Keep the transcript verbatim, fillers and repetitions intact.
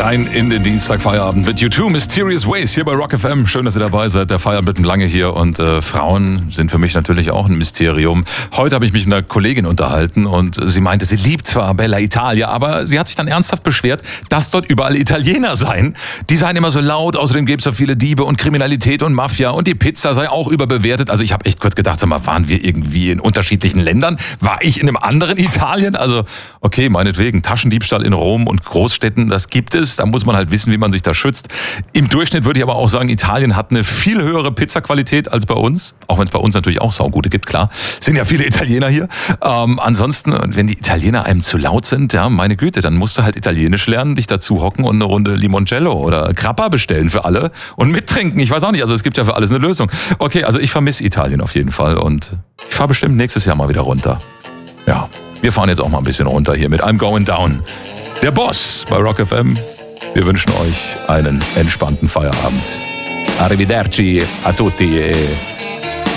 rein in den Dienstagfeierabend mit U zwei Mysterious Ways hier bei Rock F M. Schön, dass ihr dabei seid. Der Feierabend wird lange hier und äh, Frauen sind für mich natürlich auch ein Mysterium. Heute habe ich mich mit einer Kollegin unterhalten und sie meinte, sie liebt zwar Bella Italia, aber sie hat sich dann ernsthaft beschwert, dass dort überall Italiener seien. Die seien immer so laut, außerdem gäbe es so viele Diebe und Kriminalität und Mafia und die Pizza sei auch überbewertet. Also ich habe echt kurz gedacht, sag mal, waren wir irgendwie in unterschiedlichen Ländern? War ich in einem anderen Italien? Also okay, meinetwegen, Taschendiebstahl in Rom und Großstädten, das gibt es. Da muss man halt wissen, wie man sich da schützt. Im Durchschnitt würde ich aber auch sagen, Italien hat eine viel höhere Pizzaqualität als bei uns. Auch wenn es bei uns natürlich auch saugute gibt, klar. Es sind ja viele Italiener hier. Ähm, ansonsten, wenn die Italiener einem zu laut sind, ja, meine Güte, dann musst du halt Italienisch lernen, dich dazu hocken und eine Runde Limoncello oder Grappa bestellen für alle und mittrinken. Ich weiß auch nicht, also es gibt ja für alles eine Lösung. Okay, also ich vermisse Italien auf jeden Fall und ich fahre bestimmt nächstes Jahr mal wieder runter. Ja, wir fahren jetzt auch mal ein bisschen runter hier mit I'm Going Down. Der Boss bei Rock F M. Wir wünschen euch einen entspannten Feierabend. Arrivederci a tutti.